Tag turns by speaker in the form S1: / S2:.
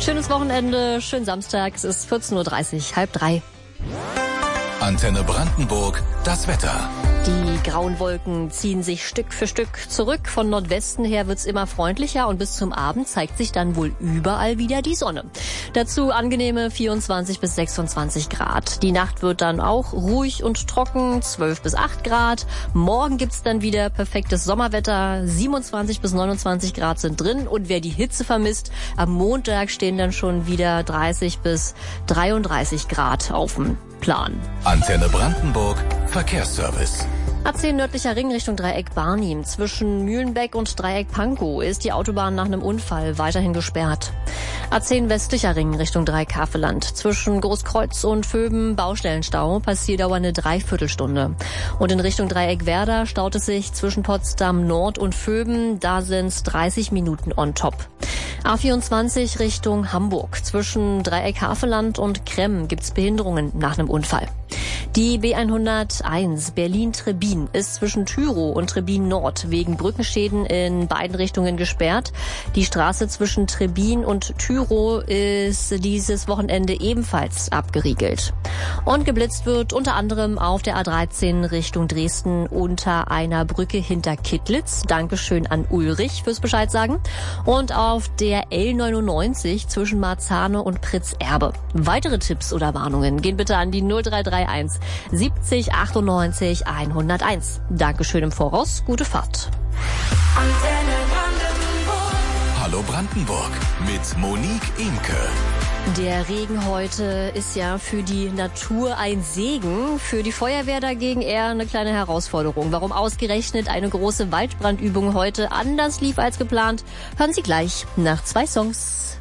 S1: Schönes Wochenende, schönen Samstag. Es ist 14.30 Uhr, 14:30.
S2: Antenne Brandenburg, das Wetter.
S1: Die grauen Wolken ziehen sich Stück für Stück zurück. Von Nordwesten her wird's immer freundlicher und bis zum Abend zeigt sich dann wohl überall wieder die Sonne. Dazu angenehme 24 bis 26 Grad. Die Nacht wird dann auch ruhig und trocken, 12 bis 8 Grad. Morgen gibt's dann wieder perfektes Sommerwetter, 27 bis 29 Grad sind drin. Und wer die Hitze vermisst, am Montag stehen dann schon wieder 30 bis 33 Grad auf dem Plan.
S2: Antenne Brandenburg, Verkehrsservice.
S1: A10 nördlicher Ring Richtung Dreieck Barnim. Zwischen Mühlenbeck und Dreieck Pankow ist die Autobahn nach einem Unfall weiterhin gesperrt. A10 westlicher Ring Richtung Dreieck Havelland. Zwischen Großkreuz und Vöben Baustellenstau, Passierdauer eine Dreiviertelstunde. Und in Richtung Dreieck Werder staut es sich zwischen Potsdam Nord und Vöben, da sind's 30 Minuten on top. A24 Richtung Hamburg. Zwischen Dreieck Havelland und Kremm gibt's Behinderungen nach einem Unfall. Die B101 Berlin-Trebin ist zwischen Tyrow und Trebin Nord wegen Brückenschäden in beiden Richtungen gesperrt. Die Straße zwischen Trebin und Tyrow ist dieses Wochenende ebenfalls abgeriegelt. Und geblitzt wird unter anderem auf der A13 Richtung Dresden unter einer Brücke hinter Kittlitz. Dankeschön an Ulrich fürs Bescheid sagen. Und auf der L99 zwischen Marzahne und Pritzerbe. Weitere Tipps oder Warnungen gehen bitte an die 0331 70 98 101. Dankeschön im Voraus, gute Fahrt.
S2: Hallo Brandenburg mit Monique Imke.
S1: Der Regen heute ist ja für die Natur ein Segen, für die Feuerwehr dagegen eher eine kleine Herausforderung. Warum ausgerechnet eine große Waldbrandübung heute anders lief als geplant, hören Sie gleich nach 2 Songs.